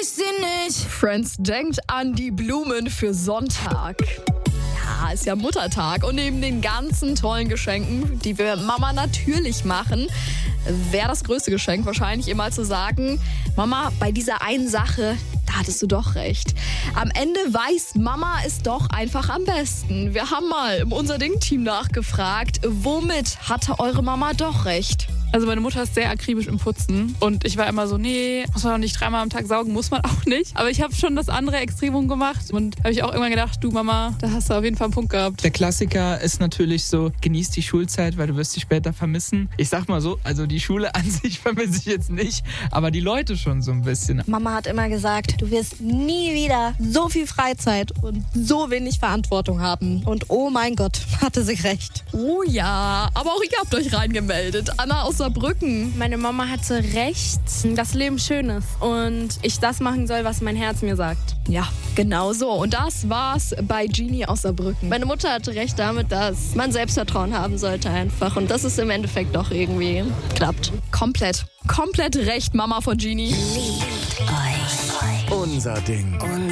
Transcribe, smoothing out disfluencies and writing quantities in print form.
ich sie nicht. Friends denkt an die Blumen für Sonntag. Ja, ist ja Muttertag und neben den ganzen tollen Geschenken, die wir Mama natürlich machen, wäre das größte Geschenk wahrscheinlich immer zu sagen, Mama, bei dieser einen Sache, da hattest du doch recht. Am Ende weiß Mama es doch einfach am besten. Wir haben mal im Unser Ding-Team nachgefragt, womit hatte eure Mama doch recht? Also meine Mutter ist sehr akribisch im Putzen und ich war immer so, nee, muss man doch nicht 3-mal am Tag saugen, muss man auch nicht. Aber ich habe schon das andere Extremum gemacht und habe ich auch irgendwann gedacht, du Mama, da hast du auf jeden Fall einen Punkt gehabt. Der Klassiker ist natürlich so, genieß die Schulzeit, weil du wirst sie später vermissen. Ich sag mal so, also die Schule an sich vermisse ich jetzt nicht, aber die Leute schon so ein bisschen. Mama hat immer gesagt, du wirst nie wieder so viel Freizeit und so wenig Verantwortung haben. Und oh mein Gott, hatte sie recht. Oh ja, aber auch ihr habt euch reingemeldet. Anna aus Saarbrücken. Meine Mama hatte recht, das Leben schön ist und ich das machen soll, was mein Herz mir sagt. Ja, genau so. Und das war's bei Genie aus Saarbrücken. Meine Mutter hatte recht damit, dass man Selbstvertrauen haben sollte einfach. Und das ist im Endeffekt doch irgendwie klappt. Komplett recht, Mama von Genie. Unser Ding.